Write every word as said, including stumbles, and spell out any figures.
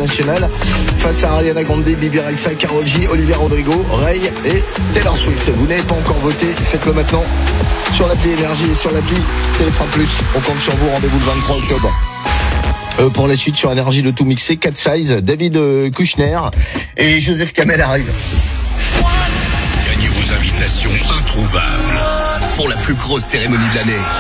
international face à Ariana Grande, Bibi Rexa, Karol G, Olivia Rodrigo, Ray et Taylor Swift. Vous n'avez pas encore voté, faites-le maintenant sur l'appli Énergie et sur l'appli Téléphone Plus. On compte sur vous, rendez-vous le vingt-trois octobre. Euh, pour la suite sur Énergie, le tout mixé, quatre Size, David euh, Kushner et Joseph Kamel arrivent. Gagnez vos invitations introuvables pour la plus grosse cérémonie de l'année.